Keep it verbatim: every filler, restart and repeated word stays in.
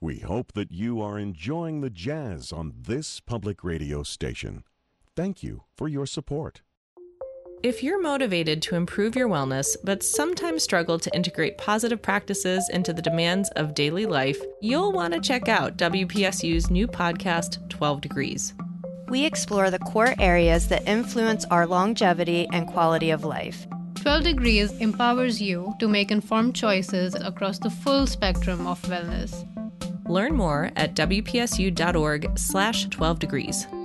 We hope that you are enjoying the jazz on this public radio station. Thank you for your support. If you're motivated to improve your wellness, but sometimes struggle to integrate positive practices into the demands of daily life, you'll want to check out W P S U's new podcast, twelve degrees. We explore the core areas that influence our longevity and quality of life. twelve degrees empowers you to make informed choices across the full spectrum of wellness. Learn more at W P S U dot org slash twelve degrees.